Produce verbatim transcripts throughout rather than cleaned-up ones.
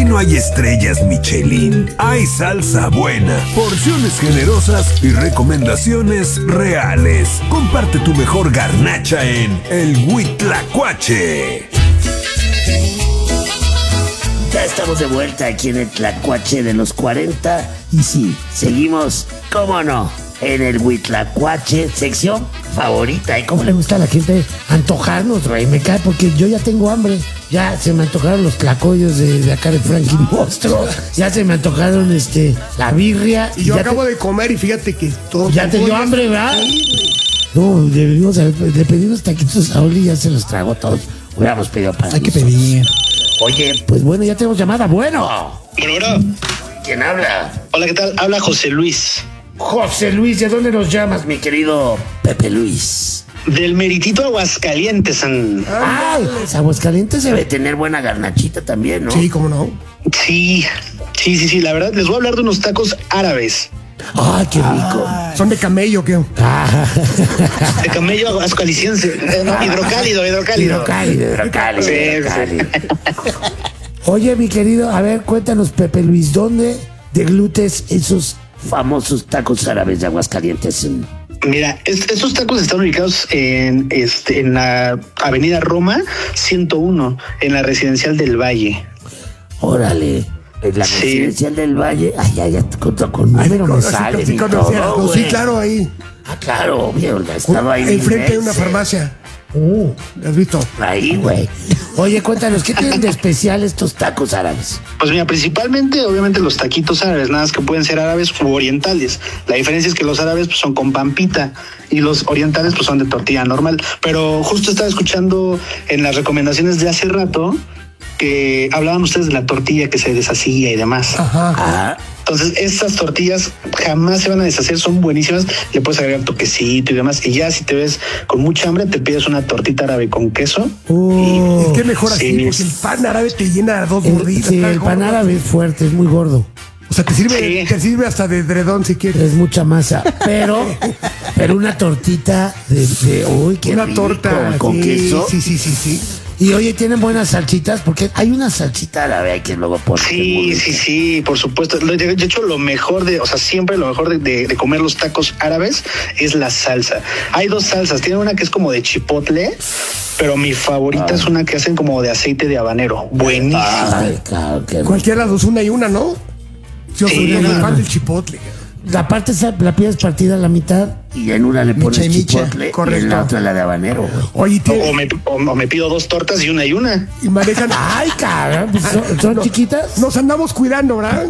no hay estrellas Michelin, hay salsa buena, porciones generosas y recomendaciones reales. Comparte tu mejor garnacha en el Huitlacuache. Ya estamos de vuelta aquí en el Tlacuache de los cuarenta. Y sí, seguimos, cómo no, en el Huitlacuache, sección favorita. ¿Y cómo le gusta a la gente antojarnos, Rey? Me cae porque yo ya tengo hambre. Ya se me antojaron los tlacoyos de, de acá de Frankie Monstruo. Ya se me antojaron este la birria. Y yo ya acabo te, de comer y fíjate que todo... Ya te dio hambre, ¿verdad? No, deberíamos haber, le pedí unos taquitos a Oli y ya se los trago todos. Hubiéramos pedido para Hay que pedir. Oye, pues bueno, ya tenemos llamada. Bueno. Bueno, bueno. ¿Quién habla? Hola, ¿qué tal? Habla José Luis. José Luis, ¿de dónde nos llamas, mi querido Pepe Luis? Del meritito Aguascalientes. San... Ay, Aguascalientes debe tener buena garnachita también, ¿no? Sí, cómo no. Sí, sí, sí, sí. La verdad, les voy a hablar de unos tacos árabes. Ay, qué rico. Ah, ¿son de camello qué? Ah. De camello aguascaliense. Eh, no, hidrocálido, hidrocálido. Hidrocálido, hidrocálido. Sí, hidrocálido. Oye, mi querido, a ver, cuéntanos, Pepe Luis, ¿dónde deglutes esos famosos tacos árabes de Aguascalientes? Mira, es, estos tacos están ubicados en, este, en la Avenida Roma ciento uno, en la Residencial del Valle. Órale. En la Sí. Residencial del Valle. Ay, ya, ya, con, con número me sale. Sí, todo, sí, claro, ahí. Ah, claro, obvio, estaba ahí. Enfrente de una farmacia. Uh, ¿Has visto? ahí, güey. Oye, cuéntanos, ¿qué tienen de especial estos tacos árabes? Pues mira, principalmente, obviamente, los taquitos árabes, nada más que pueden ser árabes u orientales. La diferencia es que los árabes pues, son con pampita y los orientales pues son de tortilla normal. Pero justo estaba escuchando en las recomendaciones de hace rato que hablaban ustedes de la tortilla que se deshacía y demás. Ajá. Ah, Entonces, estas tortillas jamás se van a deshacer, son buenísimas. Le puedes agregar toquecito y demás. Y ya si te ves con mucha hambre, te pides una tortita árabe con queso. Oh, es que mejor así, Sí, porque el pan árabe te llena dos el, mordidas. sí, está el pan gordo. árabe es fuerte, es muy gordo. O sea, te sirve, Sí. te sirve hasta de edredón si quieres. Es mucha masa, pero pero una tortita de, de uy, qué Una rico, torta con sí, queso. Sí, sí, sí, sí. Y oye, tienen buenas salchitas porque hay una salchita árabe ahí que luego ponen. Sí, sí, sí, por supuesto. Lo- De de hecho, lo mejor de, o sea, siempre lo mejor de, de- de comer los tacos árabes es la salsa. Hay dos salsas. Tienen una que es como de chipotle, pero mi favorita Ah. es una que hacen como de aceite de habanero. Buenísima. Ay, claro, qué rico. Cualquiera de las dos, una y una, ¿no? Yo Sí, soy muy una. fan del chipotle. La parte esa la pides partida a la mitad y en una le pones Micha y micha, chipotle correcto. y en la otra la de habanero, güey. Oye, O, tiene- o me, o- o me pido dos tortas y una y una. y manejan. Ay, cabrón, pues son, son No, chiquitas. Nos andamos cuidando, ¿verdad?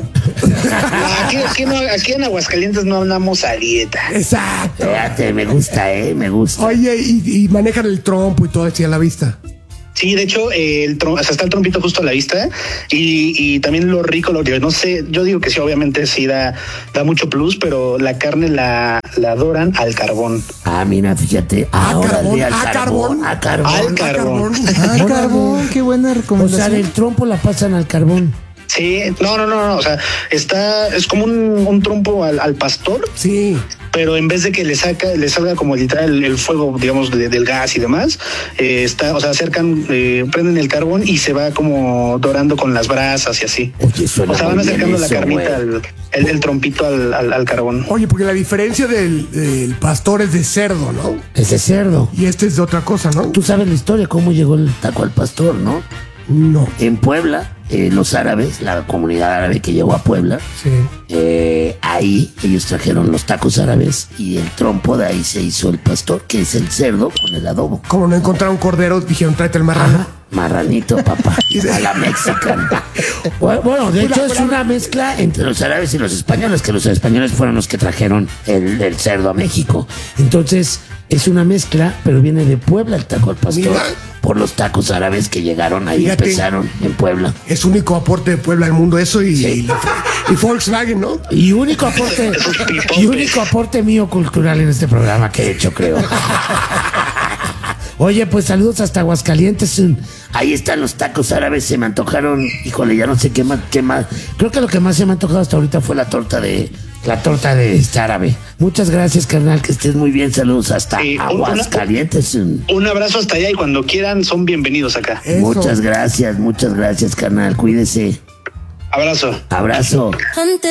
Aquí, aquí, no- aquí en Aguascalientes no andamos a dieta. Exacto. Fíjate, me gusta, eh, me gusta. Oye, y, y manejan el trompo y todo así a la vista. Sí, de hecho, eh, el trom- o sea, está el trompito justo a la vista y, y también lo rico, lo que no sé, yo digo que sí, obviamente sí da, da mucho plus, pero la carne la, la doran al carbón. Ah, mira, fíjate. Ah, Ahora carbón, al ah, carbón. carbón. A carbón. Al carbón. Ah, Órale. carbón, qué buena O sea, recomendación. del trompo la pasan al carbón. Sí, no, no, no, no, o sea, está, es como un, un trompo al, al pastor, Sí. pero en vez de que le saca, le salga como literal el, el fuego, digamos, de- del gas y demás, eh, está, o sea, acercan, eh, prenden el carbón y se va como dorando con las brasas y así. Oye, suena O sea, van muy bien acercando la eso, carnita, güey. al, el, el trompito al, al, al carbón. Oye, porque la diferencia del, del pastor es de cerdo, ¿no? Ese cerdo. Y este es de otra cosa, ¿no? Tú sabes la historia, cómo llegó el taco al pastor, ¿no? No. En Puebla, eh, los árabes, la comunidad árabe que llegó a Puebla, Sí. eh, ahí ellos trajeron los tacos árabes y el trompo de ahí se hizo el pastor, que es el cerdo con el adobo. Como no encontraron cordero, dijeron, tráete el marrano. Ajá, marranito, papá, a la mexicana. Bueno, bueno, de hecho es una mezcla entre los árabes y los españoles, que los españoles fueron los que trajeron el, el cerdo a México. Entonces, es una mezcla, pero viene de Puebla el taco al pastor, Mira. por los tacos árabes que llegaron ahí, Fíjate. empezaron en Puebla. Es único aporte de Puebla al mundo eso y, y, y Volkswagen, ¿no? Y único aporte, y único aporte mío cultural en este programa que he hecho, creo. Oye, pues saludos hasta Aguascalientes. Ahí están los tacos árabes, se me antojaron. Híjole, ya no sé qué más, qué más. Creo que lo que más se me ha antojado hasta ahorita fue la torta de la torta de este árabe. Muchas gracias, carnal, que estés muy bien. Saludos hasta Sí, un- Aguascalientes. Un abrazo hasta allá y cuando quieran son bienvenidos acá. Eso. Muchas gracias, muchas gracias, carnal. Cuídese. Abrazo. Abrazo. Antes